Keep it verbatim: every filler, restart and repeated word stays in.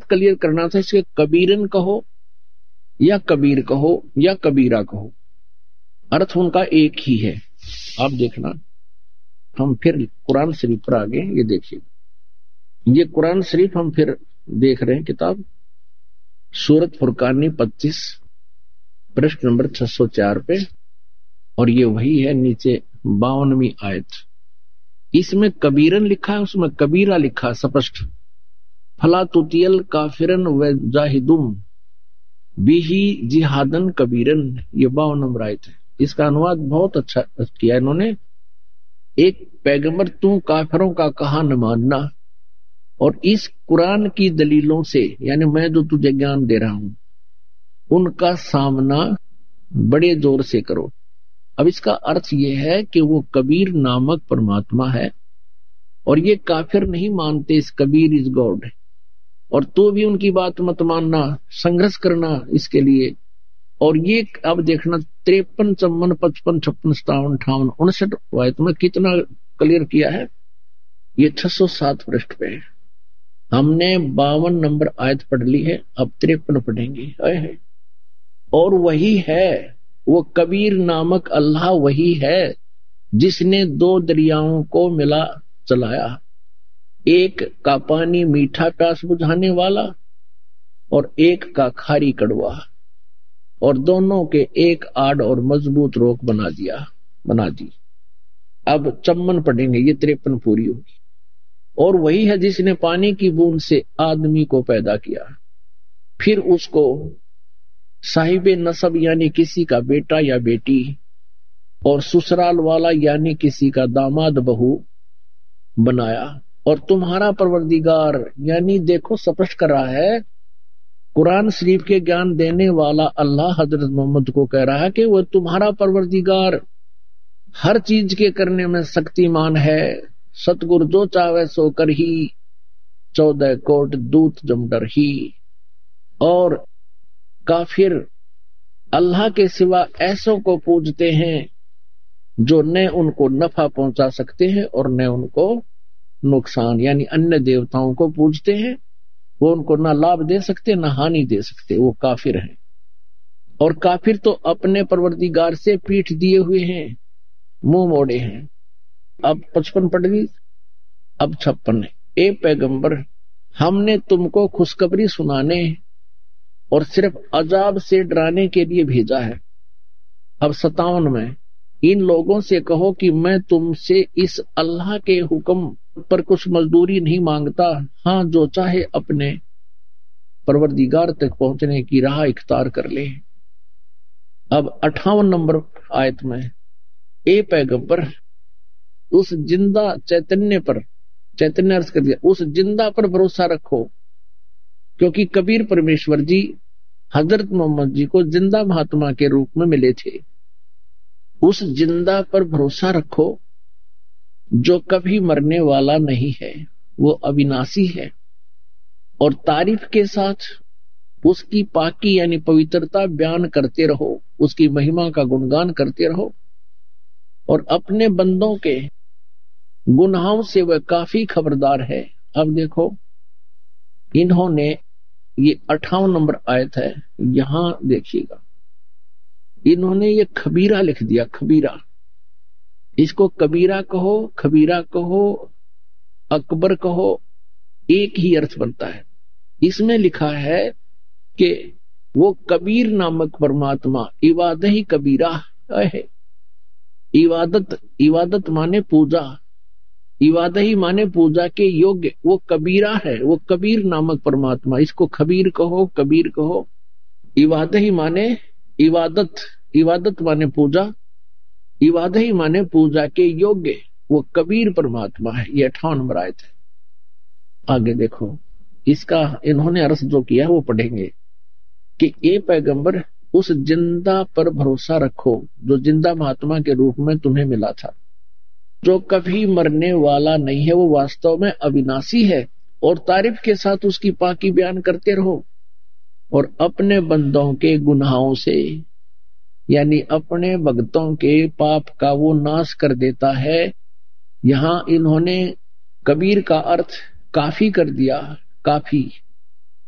Clear करना था, इसके कबीरन कहो या कबीर कहो या कबीरा कहो, अर्थ उनका एक ही है। आप देखना, हम फिर कुरान शरीफ पर आगे, ये देखिए, ये कुरान शरीफ हम फिर देख रहे हैं, किताब सूरत फुरकानी पच्चीस पृष्ठ नंबर छह सौ चार पे, और ये वही है नीचे बावनवीं आयत। इसमें कबीरन लिखा है, उसमें कबीरा लिखा स्पष्ट। फला तुतियल काफिरन व जाहिदुम बिही जिहादन कबीरन, ये बावन नंबर आयत है। इसका अनुवाद बहुत अच्छा किया इन्होंने। एक पैगंबर तू काफिरों का कहा न मानना, और इस कुरान की दलीलों से, यानी मैं जो तुझे ज्ञान दे रहा हूं, उनका सामना बड़े जोर से करो। अब इसका अर्थ यह है कि वो कबीर नामक परमात्मा है, और ये काफिर नहीं मानते इस कबीर इज गॉड, और तो भी उनकी बात मत मानना, संघर्ष करना इसके लिए। और ये अब देखना तिरपन चौवन पचपन छप्पन सतावन अठावन उनसठ आयत में कितना क्लियर किया है। ये छह सौ सात पृष्ठ पे है। हमने बावन नंबर आयत पढ़ ली है, अब तिरपन पढ़ेंगे। और वही है वो कबीर नामक अल्लाह, वही है जिसने दो दरियाओं को मिला चलाया, एक का पानी मीठा प्यास बुझाने वाला और एक का खारी कड़वा, और दोनों के एक आड़ और मजबूत रोक बना दिया बना दी। अब चम्मन पढ़ेंगे, ये तिरपन पूरी होगी। और वही है जिसने पानी की बूंद से आदमी को पैदा किया, फिर उसको साहिबे नसब यानी किसी का बेटा या बेटी, और ससुराल वाला यानी किसी का दामाद बहू बनाया। और तुम्हारा परवरदिगार, यानी देखो स्पष्ट कर रहा है, कुरान शरीफ के ज्ञान देने वाला अल्लाह हजरत मोहम्मद को कह रहा है कि वो तुम्हारा परवरदिगार हर चीज के करने में शक्तिमान है, सतगुरु जो चाहे सो कर ही, चौदह कोट दूत जमडर ही। और काफिर अल्लाह के सिवा ऐसों को पूजते हैं जो न उनको नफा पहुंचा सकते हैं और न उनको नुकसान, यानी अन्य देवताओं को पूजते हैं, वो उनको ना लाभ दे सकते ना हानि दे सकते, वो काफिर हैं। और काफिर तो अपने परवरदिगार से पीठ दिए हुए हैं, मुंह मोड़े हैं। अब पचपन पढ़ गई, अब छप्पन है। ए पैगंबर, हमने तुमको खुशखबरी सुनाने और सिर्फ अजाब से डराने के लिए भेजा है। अब सतावन में, इन लोगों से कहो कि मैं तुमसे इस अल्लाह के हुक्म पर कुछ मजदूरी नहीं मांगता, हाँ जो चाहे अपने परवरदिगार तक पहुंचने की राह इख्तियार कर ले। अब अट्ठावन नंबर आयत में, ए पैगंबर, उस जिंदा चैतन्य पर, चैतन्य अर्थ कर दिया, उस जिंदा पर भरोसा रखो, क्योंकि कबीर परमेश्वर जी हजरत मोहम्मद जी को जिंदा महात्मा के रूप में मिले थे। उस जिंदा पर भरोसा रखो जो कभी मरने वाला नहीं है, वो अविनाशी है। और तारीफ के साथ उसकी पाकी यानी पवित्रता बयान करते रहो, उसकी महिमा का गुणगान करते रहो, और अपने बंदों के गुनाहों से वह काफी खबरदार है। अब देखो, इन्होंने, ये अट्ठावन नंबर आयत है, यहां देखिएगा, इन्होंने ये खबीरा लिख दिया, खबीरा। इसको कबीरा कहो, खबीरा कहो, अकबर कहो, एक ही अर्थ बनता है। इसमें लिखा है कि वो कबीर नामक परमात्मा इबादत ही कबीरा है। इबादत, इबादत माने पूजा, इबादत ही माने पूजा के योग्य, वो कबीरा है, वो कबीर नामक परमात्मा। इसको खबीर कहो, कबीर कहो। इबादत ही माने इबादत, इबादत माने पूजा, इबादत ही माने पूजा के योग्य, वो कबीर परमात्मा है। ये अट्ठावन नंबर आयत है। आगे देखो, इसका इन्होंने अर्थ जो किया वो पढ़ेंगे कि ए पैगंबर, उस जिंदा पर भरोसा रखो जो जिंदा महात्मा के रूप में तुम्हें मिला था, जो कभी मरने वाला नहीं है, वो वास्तव में अविनाशी है। और तारीफ के साथ उसकी पाकी बयान करते रहो, और अपने बंदों के गुनाहों से, यानी अपने भक्तों के पाप का वो नाश कर देता है। यहां इन्होंने कबीर का अर्थ काफी कर दिया, काफी।